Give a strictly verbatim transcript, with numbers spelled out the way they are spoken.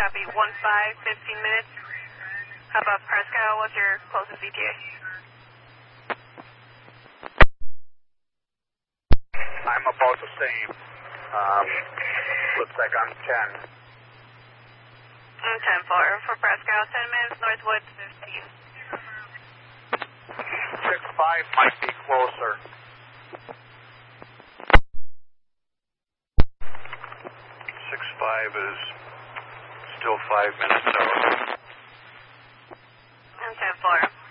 copy. one five, fifteen minutes. How about Prescott? What's your closest E T A? I'm about the same. Um, looks like I'm ten. I'm ten four for Prescott. ten minutes, Northwood fifteen. six five might be closer. six five is still five minutes out. I'm ten four.